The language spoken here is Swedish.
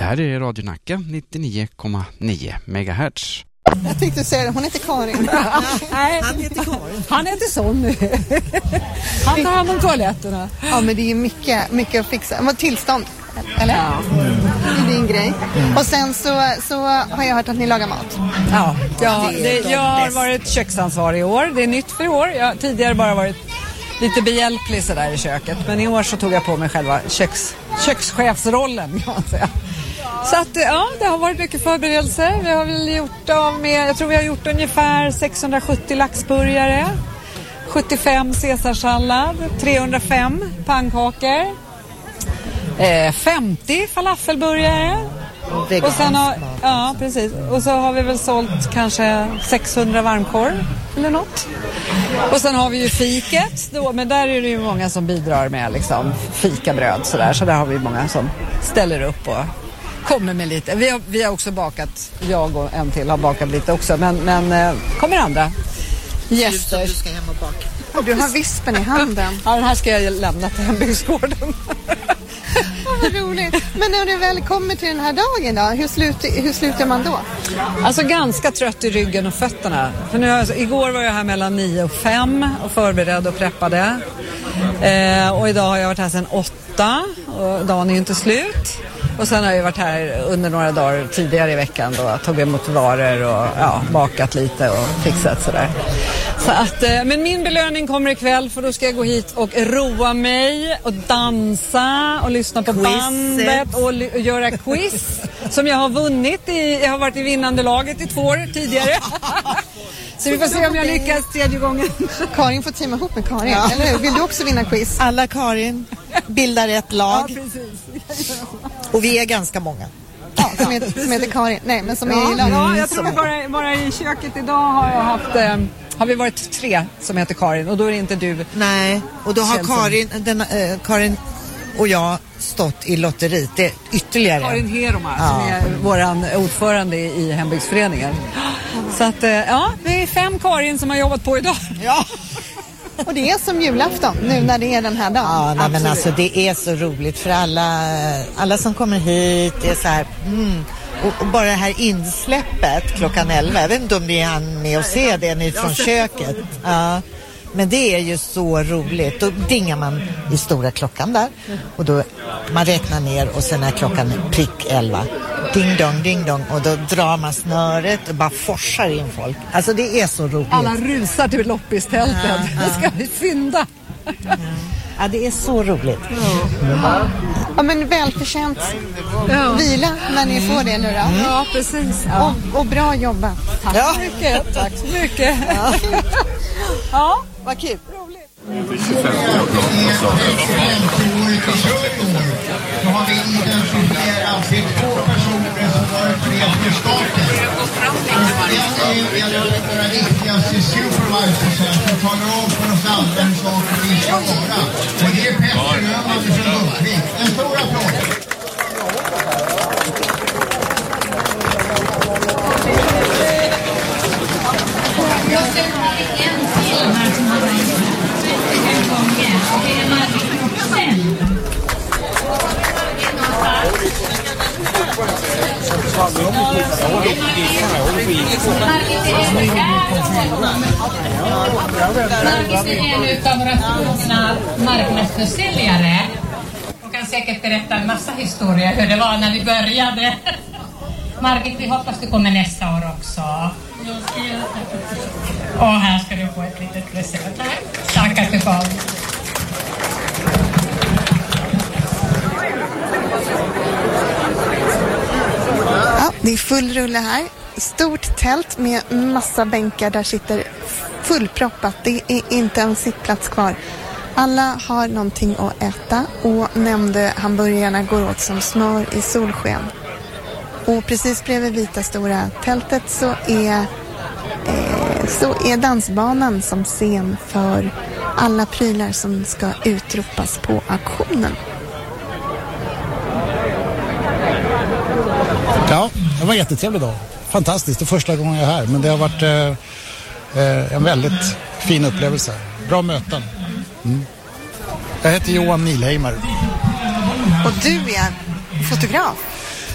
här är Radio Nacka 99,9 MHz. Jag tänkte säga det, hon heter Karin. Nej, han heter Sonny. Han tar hand om toaletterna. Ja, men det är mycket att fixa. Vad tillstånd, eller? Ja. Det är din grej. Och sen så har jag hört att ni lagar mat. Ja, jag har varit köksansvarig i år. Det är nytt för i år. Jag har tidigare bara varit lite behjälplig så där i köket. Men i år så tog jag på mig själva kökschefsrollen, kan man säga. Så att ja, det har varit mycket förberedelser. Vi har väl jag tror vi har gjort ungefär 670 laxburgare, 75 caesarsallad, 305 pannkakor, 50 falafelburgare. Och sen ja, precis. Och så har vi väl sålt kanske 600 varmkorv eller något. Och sen har vi ju fiket då, men där är det ju många som bidrar med liksom fikabröd sådär. Så där har vi många som ställer upp och kommer med lite. Vi har också bakat, jag och en till har bakat lite också, men kommer andra gäster. Du ska hem och baka. Du har vispen i handen. Ja, den här ska jag lämna till hembygdsgården. Vad roligt. Men när du väl kommer till den här dagen då, hur slutar man då? Alltså ganska trött i ryggen och fötterna. För nu, igår var jag här mellan 9 och 5 och förberedde och preppade. Och idag har jag varit här sedan 8 och dagen är ju inte slut. Och sen har jag varit här under några dagar tidigare i veckan då, tagit emot varor och bakat lite och fixat sådär. Så att, men min belöning kommer ikväll, för då ska jag gå hit och roa mig och dansa och lyssna på bandet och göra quiz som jag har vunnit jag har varit i vinnande laget i 2 år tidigare. Så vi får se om jag lyckas 3:e gången. Karin får teama ihop med Karin, eller hur? Vill du också vinna quiz? Alla Karin bildar ett lag. Ja, precis. Och vi är ganska många. Ja, som heter Karin. Nej, men som är i laget. Ja, jag tror bara i köket idag har vi varit 3 som heter Karin, och då är det inte du. Nej, och då har Karin och jag stått i lotteriet. Det är ytterligare. Karin Heromar som är våran ordförande i hembygdsföreningen. Så att det är 5 Karin som har jobbat på idag. Ja. Och det är som julafton nu när det är den här dagen. Ja, men alltså det är så roligt för alla som kommer hit. Det är så här, och bara det här insläppet klockan 11. Jag vet inte om vi hann med att se det nu från köket. Ja. Men det är ju så roligt. Då dingar man i stora klockan där. Och då man räknar ner och sen är klockan prick 11. Ding dong. Och då drar man snöret och bara forsar in folk. Alltså det är så roligt. Alla rusar till loppistältet. Det ska vi fynda. Ja, det är så roligt. Ja, men välförtjänt vila när ni får det nu då. Ja, precis. Ja. Och bra jobbat. Tack så mycket. Tack så mycket. Ja, vad kul. Roligt. För 25 år så har vi identifierat 2 personer som varit med för starten. En av våra viktigaste supervisors som talar om för oss andra hur saker vi ska vara. Och det är Petter Öhman från Uppvik. En stor applåd. Margit är en av våra trogna marknadsförsäljare och kan säkert berätta en massa historier hur det var när vi började. Margit, vi hoppas du kommer nästa år också. Och här ska du få ett litet present. Tack att du kom. Ja, det är full rulle här. Stort tält med massa bänkar där sitter fullproppat. Det är inte en sittplats kvar. Alla har någonting att äta och nämnde hamburgarna går åt som smör i solsken. Och precis bredvid vita stora tältet så är dansbanan som scen för alla prylar som ska utropas på auktionen. Ja, det var en jättetrevlig dag. Fantastiskt, det är första gången jag är här. Men det har varit en väldigt fin upplevelse. Bra möten. Jag heter Johan Nilheimar. Och du är fotograf.